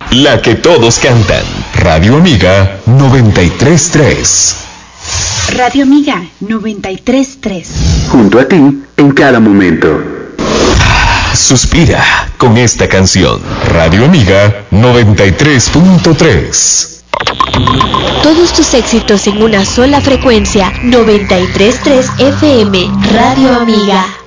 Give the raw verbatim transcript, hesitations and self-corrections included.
La que todos cantan. Radio Amiga noventa y tres punto tres. Radio Amiga noventa y tres punto tres. Junto a ti en cada momento. Suspira con esta canción. Radio Amiga noventa y tres punto tres. Todos tus éxitos en una sola frecuencia. noventa y tres punto tres F M. Radio Amiga.